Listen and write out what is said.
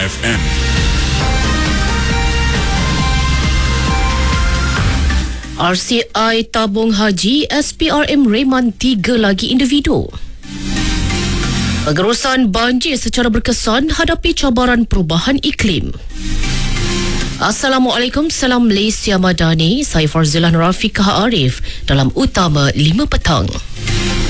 FM. RCI tabung haji SPRM reman 3 lagi individu. Pengurusan banjir secara berkesan hadapi cabaran perubahan iklim. Assalamualaikum, salam Malaysia Madani. Saya Farzilah Rafiqah Arif dalam Utama 5 Petang.